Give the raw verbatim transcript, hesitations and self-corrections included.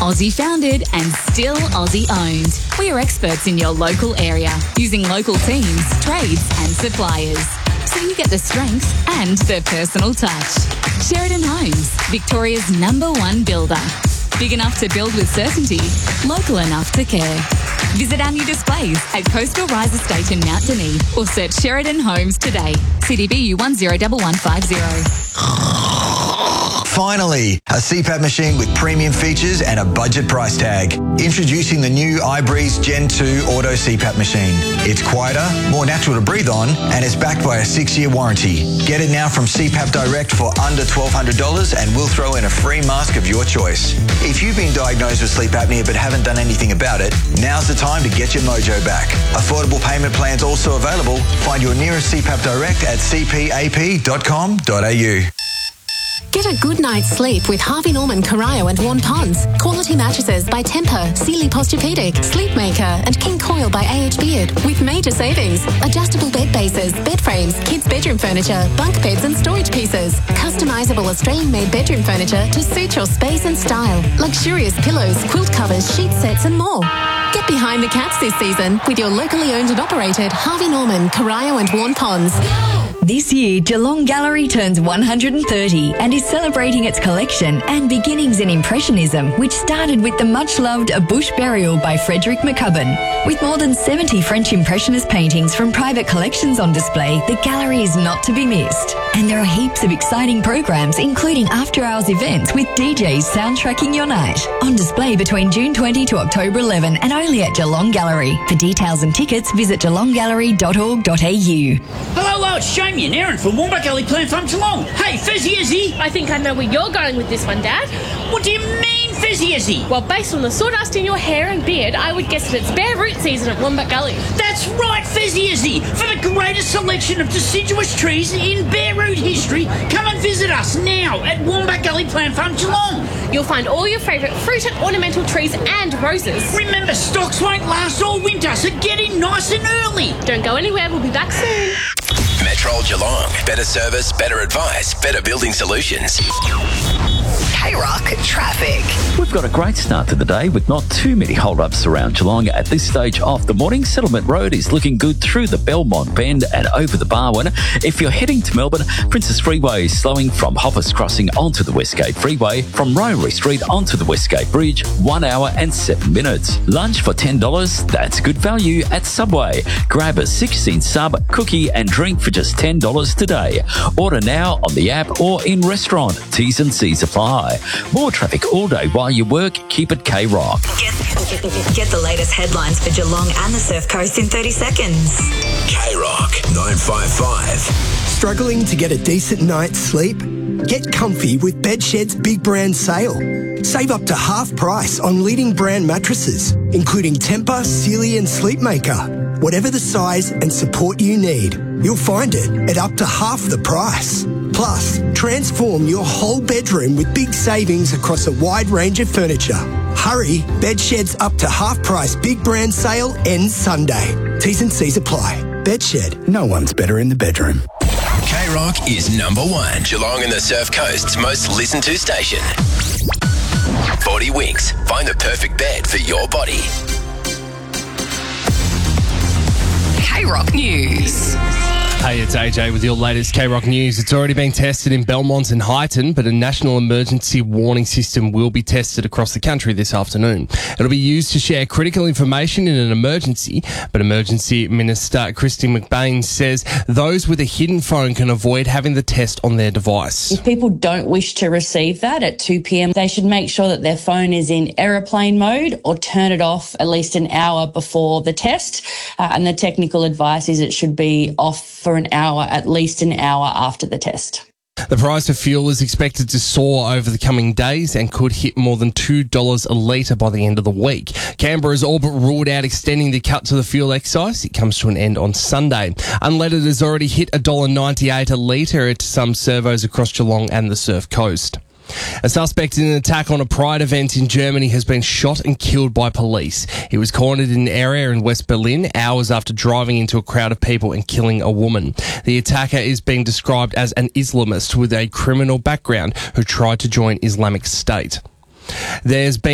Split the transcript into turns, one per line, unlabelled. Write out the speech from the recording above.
Aussie founded and still Aussie owned. We are experts in your local area, using local teams, trades and suppliers. So you get the strength and the personal touch. Sheridan Homes, Victoria's number one builder. Big enough to build with certainty, local enough to care. Visit our new displays at Coastal Rise Estate in Mount Denny or search Sheridan Homes today. C D B U one zero one one five zero.
Finally, a C PAP machine with premium features and a budget price tag. Introducing the new iBreeze Gen two Auto C PAP machine. It's quieter, more natural to breathe on, and it's backed by a six-year warranty. Get it now from C PAP Direct for under twelve hundred dollars and we'll throw in a free mask of your choice. If you've been diagnosed with sleep apnea but haven't done anything about it, now's the time to get your mojo back. Affordable payment plans also available. Find your nearest C PAP Direct at c p a p dot com dot a u.
Get a good night's sleep with Harvey Norman, Corio and Warn Ponds. Quality mattresses by Tempur, Sealy Posturepedic, Sleepmaker and King Coil by A H Beard with major savings. Adjustable bed bases, bed frames, kids' bedroom furniture, bunk beds and storage pieces. Customisable Australian-made bedroom furniture to suit your space and style. Luxurious pillows, quilt covers, sheet sets and more. Get behind the cats this season with your locally owned and operated Harvey Norman, Corio and Warn Ponds.
This year, Geelong Gallery turns one hundred thirty and is celebrating its collection and beginnings in Impressionism, which started with the much-loved A Bush Burial by Frederick McCubbin. With more than seventy French Impressionist paintings from private collections on display, the gallery is not to be missed. And there are heaps of exciting programs, including after-hours events with D Js soundtracking your night. On display between June twentieth to October eleventh and only at Geelong Gallery. For details and tickets, visit geelong gallery dot org dot a u.
Hello, hello, it's Jamie and Aaron from Wombat Gully Plant Farm Geelong. Hey, Fezzy Izzy.
I think I know where you're going with this one, Dad.
What do you mean, Fezzy Izzy?
Well, based on the sawdust in your hair and beard, I would guess that it's bare root season at Wombat Gully.
That's right, Fezzy Izzy. For the greatest selection of deciduous trees in bare root history, come and visit us now at Wombat Gully Plant Farm Geelong.
You'll find all your favourite fruit and ornamental trees and roses.
Remember, stocks won't last all winter, so get in nice and early.
Don't go anywhere, we'll be back soon.
Metro Geelong. Better service, better advice, better building solutions.
K-Rock traffic.
We've got a great start to the day with not too many hold-ups around Geelong at this stage of the morning. Settlement Road is looking good through the Belmont Bend and over the Barwon. If you're heading to Melbourne, Princess Freeway is slowing from Hoppers Crossing onto the Westgate Freeway, from Rowley Street onto the Westgate Bridge, one hour and seven minutes. Lunch for ten dollars, that's good value at Subway. Grab a sixteen sub, cookie and drink for just ten dollars today. Order now on the app or in restaurant. T's and C's apply. More traffic all day while you work. Keep it K-Rock.
Get, get the latest headlines for Geelong and the Surf Coast in thirty seconds.
K-Rock nine five five.
Struggling to get a decent night's sleep? Get comfy with Bedshed's big brand sale. Save up to half price on leading brand mattresses, including Tempur, Sealy and Sleepmaker. Whatever the size and support you need, you'll find it at up to half the price. Plus, transform your whole bedroom with big savings across a wide range of furniture. Hurry, Bedshed's up to half price big brand sale ends Sunday. T's and C's apply. Bedshed, no one's better in the bedroom.
K-Rock is number one. Geelong and the Surf Coast's most listened to station. forty Winks. Find the perfect bed for your body.
K-Rock News.
Hey, it's A J with your latest K-Rock News. It's already been tested in Belmont and Highton, but a national emergency warning system will be tested across the country this afternoon. It'll be used to share critical information in an emergency, but Emergency Minister Christy McBain says those with a hidden phone can avoid having the test on their device.
If people don't wish to receive that at two p.m, they should make sure that their phone is in aeroplane mode or turn it off at least an hour before the test. Uh, and the technical advice is it should be off for an hour, at least an hour after the test.
The price of fuel is expected to soar over the coming days and could hit more than two dollars a litre by the end of the week. Canberra has all but ruled out extending the cut to the fuel excise. It comes to an end on Sunday. Unleaded has already hit one dollar ninety-eight a litre at some servos across Geelong and the Surf Coast. A suspect in an attack on a Pride event in Germany has been shot and killed by police. He was cornered in an area in West Berlin hours after driving into a crowd of people and killing a woman. The attacker is being described as an Islamist with a criminal background who tried to join Islamic State. There's been